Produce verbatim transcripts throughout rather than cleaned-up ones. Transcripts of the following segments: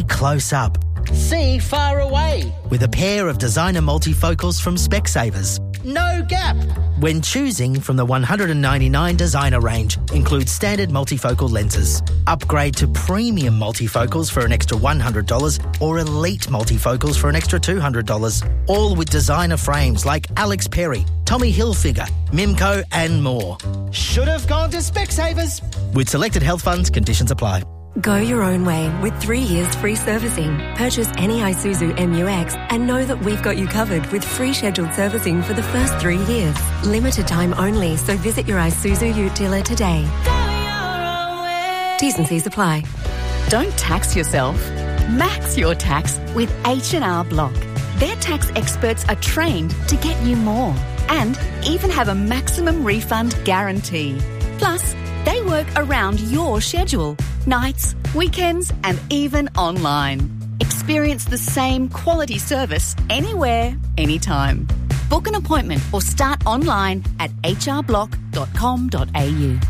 close up. See far away. With a pair of designer multifocals from Specsavers. No gap. When choosing from the one hundred ninety-nine designer range, includes standard multifocal lenses. Upgrade to premium multifocals for an extra one hundred dollars or elite multifocals for an extra two hundred dollars. All with designer frames like Alex Perry, Tommy Hilfiger, Mimco and more. Should have gone to Specsavers. With selected health funds, conditions apply. Go your own way with three years free servicing. Purchase any Isuzu M U X and know that we've got you covered with free scheduled servicing for the first three years. Limited time only, so visit your Isuzu Ute dealer today. T's and C's apply. Don't tax yourself. Max your tax with H and R Block. Their tax experts are trained to get you more and even have a maximum refund guarantee. Plus, they work around your schedule, nights, weekends, and even online. Experience the same quality service anywhere, anytime. Book an appointment or start online at h r block dot com dot a u.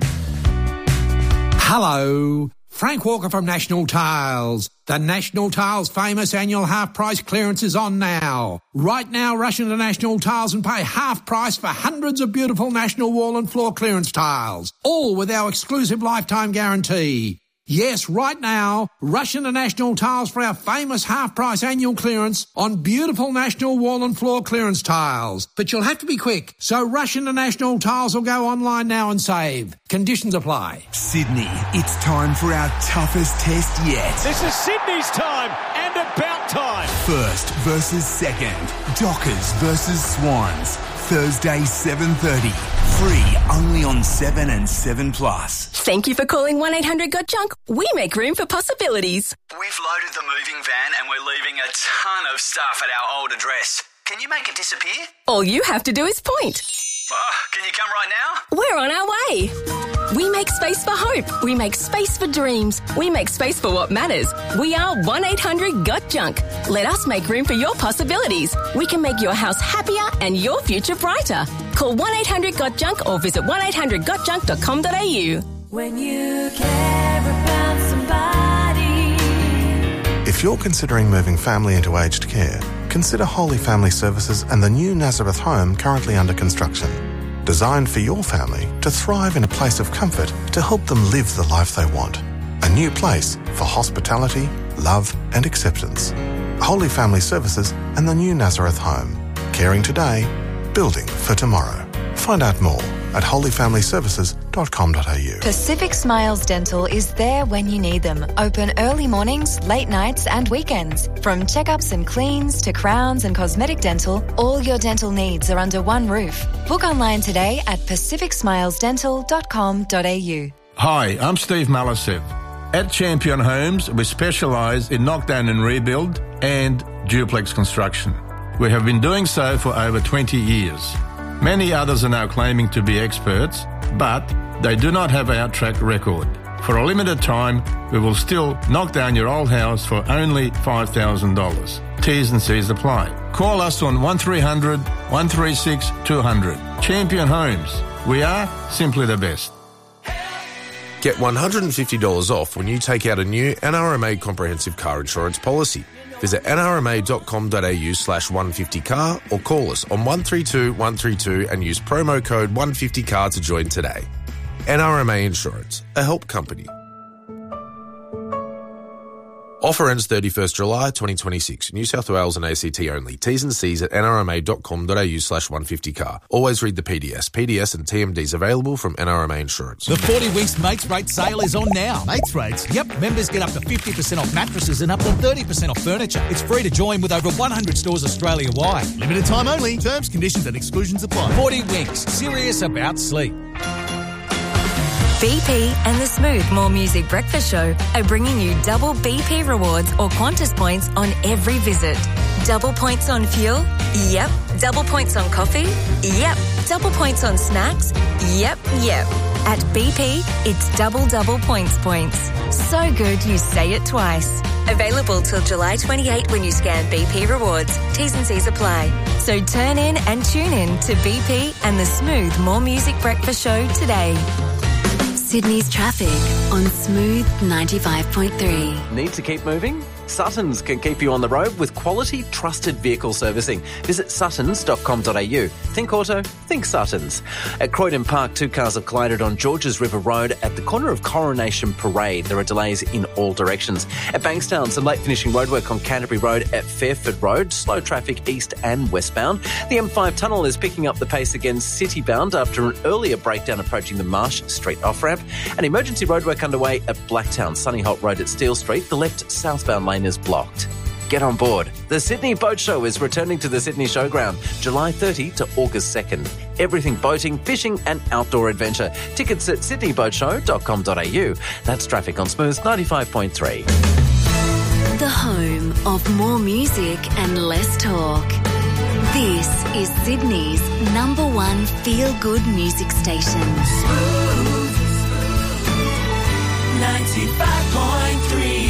Hello, Frank Walker from National Tiles. The National Tiles famous annual half price clearance is on now. Right now, rush into National Tiles and pay half price for hundreds of beautiful National wall and floor clearance tiles, all with our exclusive lifetime guarantee. Yes, right now, rush into National Tiles for our famous half-price annual clearance on beautiful National wall and floor clearance tiles. But you'll have to be quick, so rush into National Tiles or go online now and save. Conditions apply. Sydney, it's time for our toughest test yet. This is Sydney's time, and about time. First versus second. Dockers versus Swans. Thursday, seven thirty. Free only on seven and seven plus. Thank you for calling one eight hundred got junk. We make room for possibilities. We've loaded the moving van and we're leaving a ton of stuff at our old address. Can you make it disappear? All you have to do is point. Oh, can you come right now? We're on our way. We make space for hope. We make space for dreams. We make space for what matters. We are one eight hundred got junk. Let us make room for your possibilities. We can make your house happier and your future brighter. Call one eight hundred got junk or visit one eight hundred got junk dot com dot a u. When you care about somebody. If you're considering moving family into aged care, consider Holy Family Services and the new Nazareth home currently under construction. Designed for your family to thrive in a place of comfort to help them live the life they want. A new place for hospitality, love and acceptance. Holy Family Services and the new Nazareth home. Caring today, building for tomorrow. Find out more at holy family services dot com dot a u. Pacific Smiles Dental is there when you need them. Open early mornings, late nights and weekends. From checkups and cleans to crowns and cosmetic dental, all your dental needs are under one roof. Book online today at pacific smiles dental dot com dot a u. Hi, I'm Steve Malasev. At Champion Homes, we specialise in knockdown and rebuild and duplex construction. We have been doing so for over twenty years. Many others are now claiming to be experts, but they do not have our track record. For a limited time, we will still knock down your old house for only five thousand dollars. T's and C's apply. Call us on one three hundred, one three six, two hundred. Champion Homes. We are simply the best. Get one hundred fifty dollars off when you take out a new N R M A comprehensive car insurance policy. Visit nrma.com.au slash 150car or call us on one three two, one three two and use promo code one fifty car to join today. N R M A Insurance, a help company. Offer ends thirty-first July twenty twenty-six. New South Wales and A C T only. T's and C's at nrma.com.au slash 150car. Always read the P D S. P D S and T M Ds available from N R M A Insurance. The forty Winks Mates Rate sale is on now. Mates Rates? Yep. Members get up to fifty percent off mattresses and up to thirty percent off furniture. It's free to join with over one hundred stores Australia-wide. Limited time only. Terms, conditions and exclusions apply. forty Winks. Serious about sleep. B P and the Smooth More Music Breakfast Show are bringing you double B P rewards or Qantas points on every visit. Double points on fuel? Yep. Double points on coffee? Yep. Double points on snacks? Yep, yep. At B P, it's double double points points. So good you say it twice. Available till July twenty-eighth when you scan B P Rewards. T's and C's apply. So turn in and tune in to B P and the Smooth More Music Breakfast Show today. Sydney's traffic on Smooth ninety-five point three. Need to keep moving? Suttons can keep you on the road with quality, trusted vehicle servicing. Visit suttons dot com dot a u. Think auto, think Suttons. At Croydon Park, two cars have collided on Georges River Road at the corner of Coronation Parade. There are delays in all directions. At Bankstown, some late finishing roadwork on Canterbury Road at Fairford Road. Slow traffic east and westbound. The M five tunnel is picking up the pace again city-bound after an earlier breakdown approaching the Marsh Street off-ramp. An emergency roadwork underway at Blacktown, Sunnyholt Road at Steele Street. The left southbound lane is blocked. Get on board. The Sydney Boat Show is returning to the Sydney Showground, July thirtieth to August second. Everything boating, fishing and outdoor adventure. Tickets at sydney boat show dot com dot a u. That's traffic on Smooth ninety-five point three. The home of more music and less talk. This is Sydney's number one feel-good music station. Smooth ninety-five point three.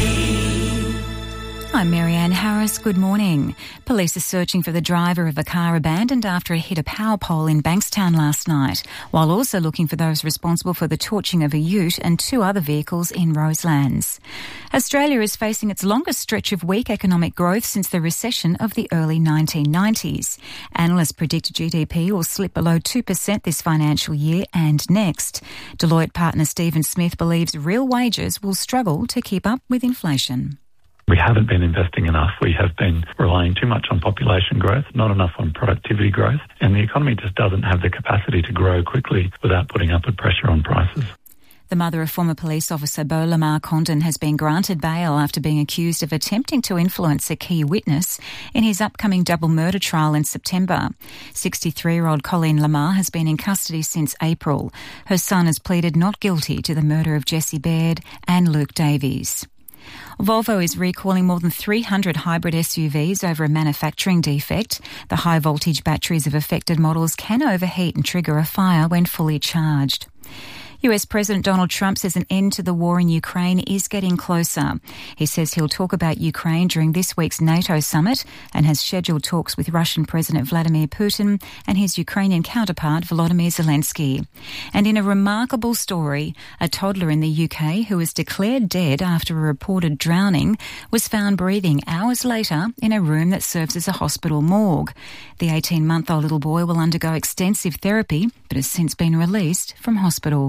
I'm Marianne Harris. Good morning. Police are searching for the driver of a car abandoned after it hit a power pole in Bankstown last night, while also looking for those responsible for the torching of a ute and two other vehicles in Roselands. Australia is facing its longest stretch of weak economic growth since the recession of the early nineteen nineties. Analysts predict G D P will slip below two percent this financial year and next. Deloitte partner Stephen Smith believes real wages will struggle to keep up with inflation. We haven't been investing enough. We have been relying too much on population growth, not enough on productivity growth, and the economy just doesn't have the capacity to grow quickly without putting upward pressure on prices. The mother of former police officer Beau Lamar Condon has been granted bail after being accused of attempting to influence a key witness in his upcoming double murder trial in September. sixty-three-year-old Colleen Lamar has been in custody since April. Her son has pleaded not guilty to the murder of Jesse Baird and Luke Davies. Volvo is recalling more than three hundred hybrid S U Vs over a manufacturing defect. The high-voltage batteries of affected models can overheat and trigger a fire when fully charged. U S President Donald Trump says an end to the war in Ukraine is getting closer. He says he'll talk about Ukraine during this week's NATO summit and has scheduled talks with Russian President Vladimir Putin and his Ukrainian counterpart Volodymyr Zelensky. And in a remarkable story, a toddler in the U K who was declared dead after a reported drowning was found breathing hours later in a room that serves as a hospital morgue. The eighteen-month-old little boy will undergo extensive therapy but has since been released from hospital.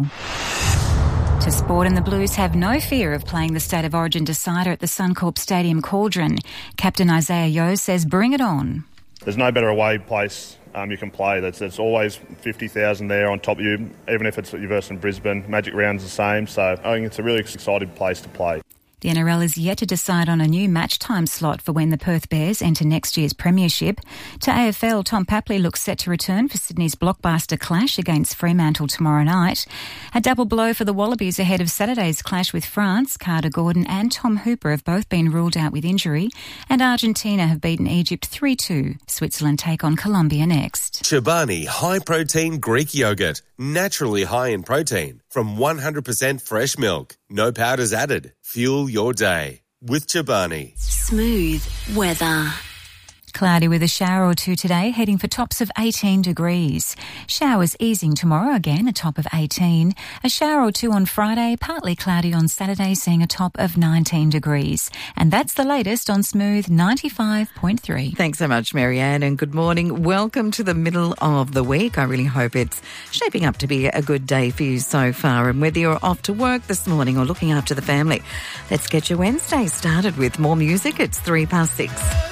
To sport, and the Blues have no fear of playing the State of Origin decider at the Suncorp Stadium Cauldron. Captain Isaiah Yeo says bring it on. There's no better away place um, you can play. There's, there's always fifty thousand there on top of you, even if it's you're versus Brisbane. Magic Round's the same, so I think it's a really exciting place to play. The N R L is yet to decide on a new match time slot for when the Perth Bears enter next year's premiership. To A F L, Tom Papley looks set to return for Sydney's blockbuster clash against Fremantle tomorrow night. A double blow for the Wallabies ahead of Saturday's clash with France. Carter Gordon and Tom Hooper have both been ruled out with injury. And Argentina have beaten Egypt three two. Switzerland take on Colombia next. Chobani High Protein Greek Yogurt. Naturally high in protein. From one hundred percent fresh milk. No powders added. Fuel your day with Chobani. Smooth weather. Cloudy with a shower or two today, heading for tops of eighteen degrees. Showers easing tomorrow, again a top of eighteen. A shower or two on Friday, partly cloudy on Saturday, seeing a top of nineteen degrees. And that's the latest on Smooth ninety-five point three. Thanks so much, Marianne, and good morning. Welcome to the middle of the week. I really hope it's shaping up to be a good day for you so far. And whether you're off to work this morning or looking after the family, let's get your Wednesday started with more music. It's three past six.